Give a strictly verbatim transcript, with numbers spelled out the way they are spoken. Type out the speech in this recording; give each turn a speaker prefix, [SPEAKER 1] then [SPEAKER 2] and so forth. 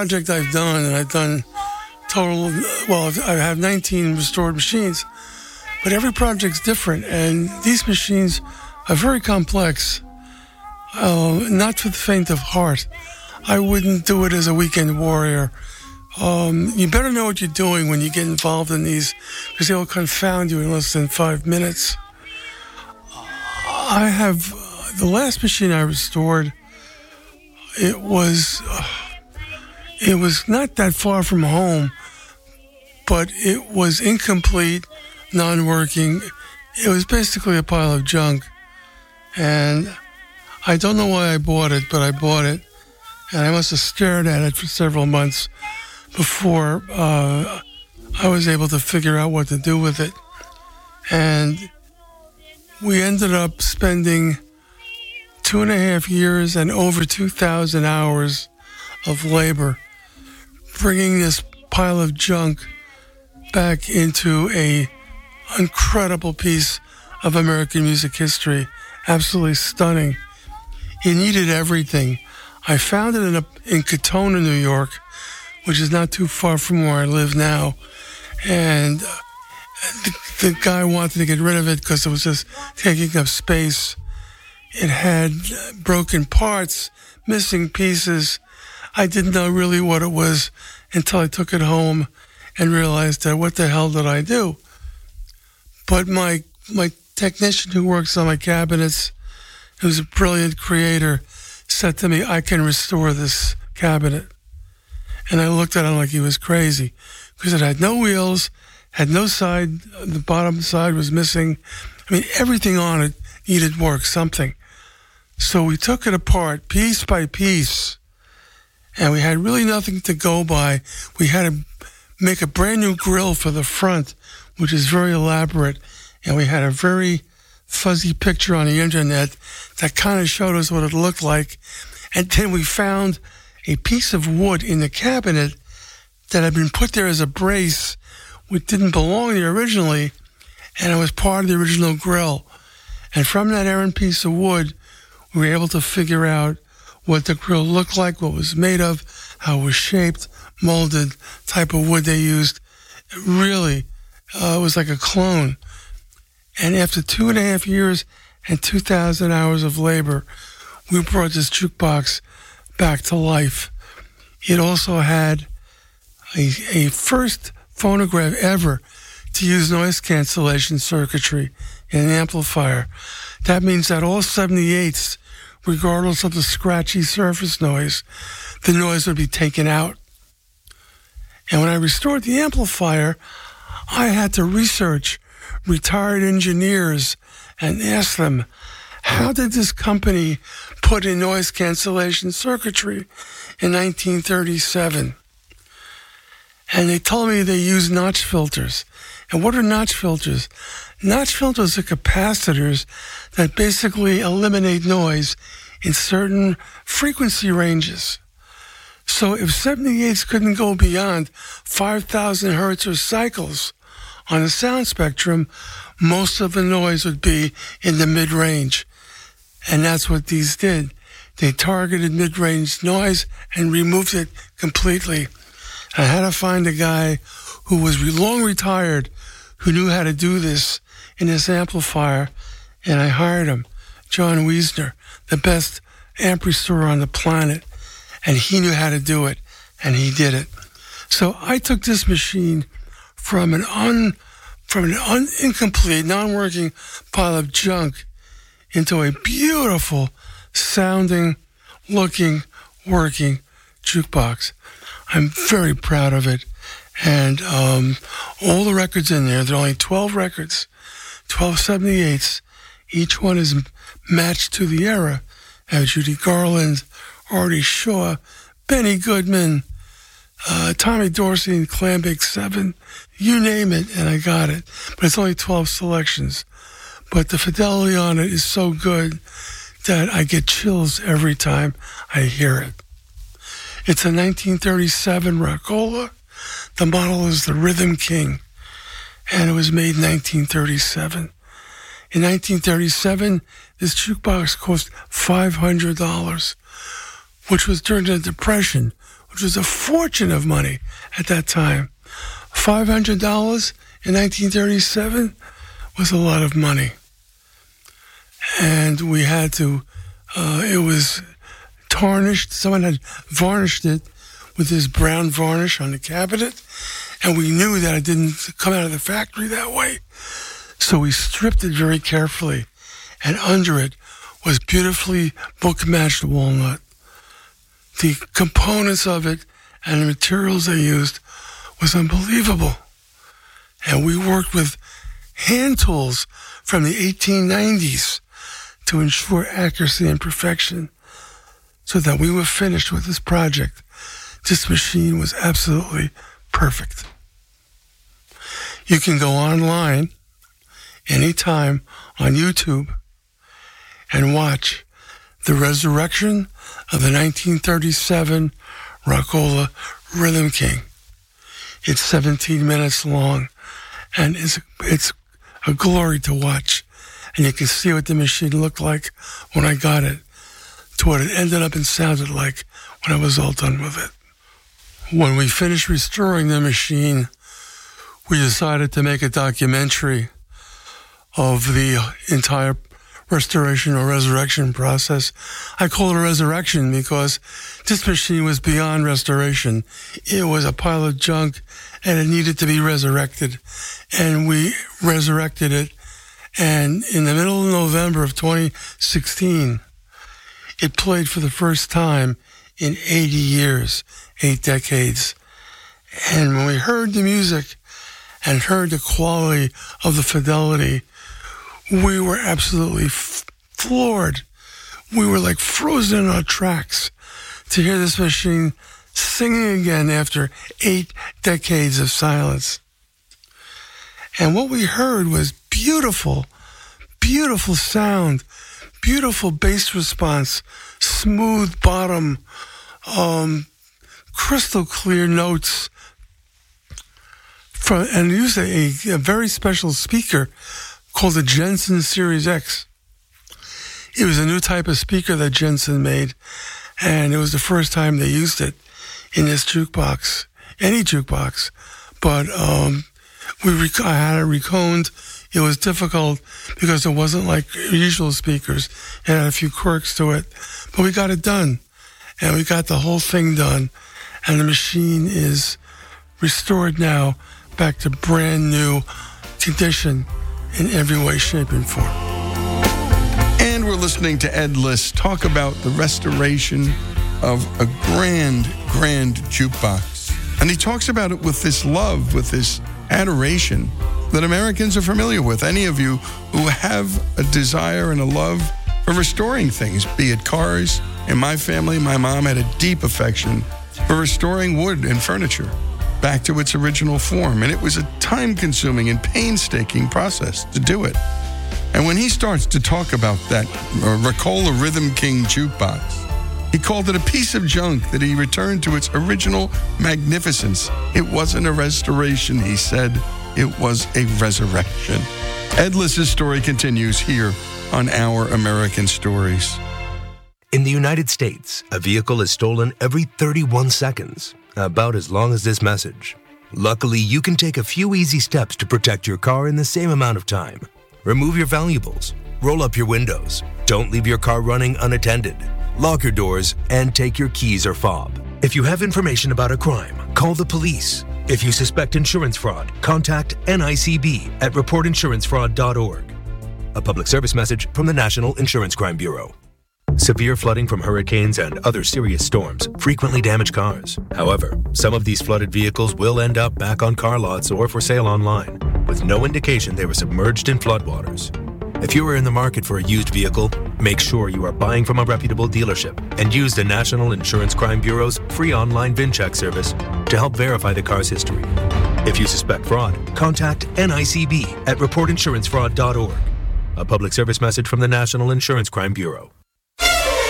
[SPEAKER 1] project I've done, and I've done total, well, I have nineteen restored machines, but every project's different, and these machines are very complex, uh, not for the faint of heart. I wouldn't do it as a weekend warrior. Um, you better know what you're doing when you get involved in these, because they will confound you in less than five minutes. I have, uh, the last machine I restored, it was, uh, it was not that far from home, but it was incomplete, non-working. It was basically a pile of junk. And I don't know why I bought it, but I bought it. And I must have stared at it for several months before uh, I was able to figure out what to do with it. And we ended up spending two and a half years and over two thousand hours of labor bringing this pile of junk back into a incredible piece of American music history. Absolutely stunning. It needed everything. I found it in, a, in Katona, New York, which is not too far from where I live now. And uh, the, the guy wanted to get rid of it because it was just taking up space. It had broken parts, missing pieces. I didn't know really what it was until I took it home and realized that what the hell did I do? But my my technician who works on my cabinets, who's a brilliant creator, said to me, I can restore this cabinet. And I looked at him like he was crazy because it had no wheels, had no side, the bottom side was missing. I mean, everything on it needed work, something. So we took it apart piece by piece, and we had really nothing to go by. We had to make a brand new grill for the front, which is very elaborate, and we had a very fuzzy picture on the internet that kind of showed us what it looked like. And then we found a piece of wood in the cabinet that had been put there as a brace, which didn't belong there originally, and it was part of the original grill. And from that errant piece of wood, we were able to figure out what the grill looked like, what it was made of, how it was shaped, molded, type of wood they used. It really, uh, it was like a clone. And after two and a half years and two thousand hours of labor, we brought this jukebox back to life. It also had a, a first phonograph ever to use noise cancellation circuitry in an amplifier. That means that all seventy-eights, regardless of the scratchy surface noise, the noise would be taken out. And when I restored the amplifier, I had to research retired engineers and ask them, how did this company put in noise cancellation circuitry in nineteen thirty-seven? And they told me they use notch filters. And what are notch filters? Notch filters are capacitors that basically eliminate noise in certain frequency ranges. So if seventy-eights couldn't go beyond five thousand hertz or cycles on the sound spectrum, most of the noise would be in the mid-range. And that's what these did. They targeted mid-range noise and removed it completely. I had to find a guy who was long retired who knew how to do this in this amplifier, and I hired him, John Wiesner, the best amp restorer on the planet, and he knew how to do it, and he did it. So I took this machine from an un, from an un, incomplete, non-working pile of junk into a beautiful sounding, looking, working jukebox. I'm very proud of it. And um, all the records in there, there are only twelve records, twelve seventy-eights. Each one is matched to the era. I have Judy Garland, Artie Shaw, Benny Goodman, uh, Tommy Dorsey and Clam Bake seven. You name it, and I got it. But it's only twelve selections. But the fidelity on it is so good that I get chills every time I hear it. It's a nineteen thirty-seven Rockola. The model is the Rhythm King, and it was made in nineteen thirty-seven. In nineteen thirty-seven, this jukebox cost five hundred dollars, which was during the Depression, which was a fortune of money at that time. five hundred dollars in nineteen thirty-seven was a lot of money. And we had to, uh, it was tarnished. Someone had varnished it with this brown varnish on the cabinet, and we knew that it didn't come out of the factory that way. So we stripped it very carefully, and under it was beautifully book-matched walnut. The components of it and the materials they used was unbelievable. And we worked with hand tools from the eighteen nineties to ensure accuracy and perfection so that we were finished with this project. This machine was absolutely perfect. You can go online anytime on YouTube and watch the resurrection of the nineteen thirty-seven Rockola Rhythm King. It's seventeen minutes long, and it's, it's a glory to watch. And you can see what the machine looked like when I got it to what it ended up and sounded like when I was all done with it. When we finished restoring the machine, we decided to make a documentary of the entire restoration or resurrection process. I call it a resurrection because this machine was beyond restoration. It was a pile of junk and it needed to be resurrected. And we resurrected it. And in the middle of November of twenty sixteen, it played for the first time in eighty years, eight decades. And when we heard the music and heard the quality of the fidelity, we were absolutely f- floored. We were like frozen in our tracks to hear this machine singing again after eight decades of silence. And what we heard was beautiful, beautiful sound, beautiful bass response, smooth bottom, um, crystal clear notes, from, and used a, a very special speaker called the Jensen Series X. It was a new type of speaker that Jensen made, and it was the first time they used it in this jukebox, any jukebox. But um, we rec- I had it reconed. It was difficult because it wasn't like usual speakers. It had a few quirks to it, but we got it done, and we got the whole thing done, and the machine is restored now back to brand new condition in every way, shape, and form.
[SPEAKER 2] And we're listening to Ed Liss talk about the restoration of a grand, grand jukebox. And he talks about it with this love, with this adoration that Americans are familiar with. Any of you who have a desire and a love for restoring things, be it cars. In my family, my mom had a deep affection for restoring wood and furniture back to its original form. And it was a time-consuming and painstaking process to do it. And when he starts to talk about that uh, Rockola Rhythm King jukebox, he called it a piece of junk that he returned to its original magnificence. It wasn't a restoration, he said. It was a resurrection. Ed Liss's story continues here on Our American Stories.
[SPEAKER 3] In the United States, a vehicle is stolen every thirty-one seconds, about as long as this message. Luckily, you can take a few easy steps to protect your car in the same amount of time. Remove your valuables, roll up your windows, don't leave your car running unattended, lock your doors, and take your keys or fob. If you have information about a crime, call the police. If you suspect insurance fraud, contact N I C B at report insurance fraud dot org. A public service message from the National Insurance Crime Bureau. Severe flooding from hurricanes and other serious storms frequently damage cars. However, some of these flooded vehicles will end up back on car lots or for sale online, with no indication they were submerged in floodwaters. If you are in the market for a used vehicle, make sure you are buying from a reputable dealership and use the National Insurance Crime Bureau's free online VinCheck service to help verify the car's history. If you suspect fraud, contact N I C B at report insurance fraud dot org. A public service message from the National Insurance Crime Bureau.